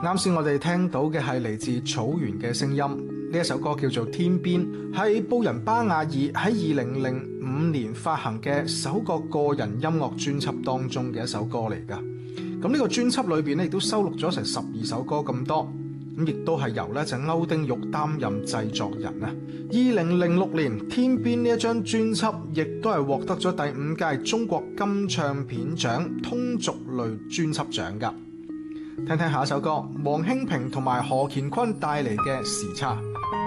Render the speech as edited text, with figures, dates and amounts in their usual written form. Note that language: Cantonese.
啱先我哋聽到嘅係嚟自草原嘅聲音，呢一首歌叫做《天邊》，係布仁巴雅爾喺2005年發行嘅首個個人音樂專輯當中嘅一首歌嚟㗎。咁呢個專輯裏邊咧亦都收錄咗成12首歌咁多，咁亦都係由咧就歐丁玉擔任製作人啊。2006年《天邊》呢一張專輯亦都係獲得咗第5屆中國金唱片獎通俗類專輯獎㗎。聽聽下一首歌，黃興平同埋何乾坤帶嚟嘅時差。